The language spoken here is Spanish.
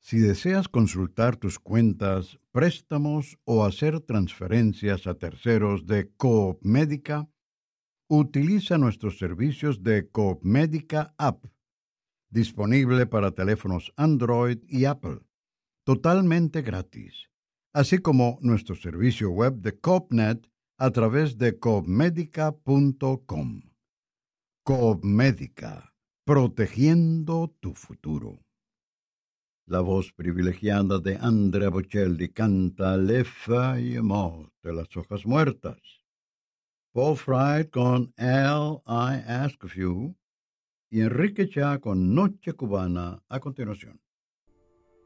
Si deseas consultar tus cuentas, préstamos o hacer transferencias a terceros de Coop Médica, utiliza nuestros servicios de Coop Médica App, disponible para teléfonos Android y Apple, totalmente gratis, así como nuestro servicio web de CoopNet a través de coopmedica.com. Coop Médica, protegiendo tu futuro. La voz privilegiada de Andrea Bocelli canta Le Feuilles Mortes de las hojas muertas. Paul Fry con All I Ask of You y Enrique Cha con Noche Cubana a continuación.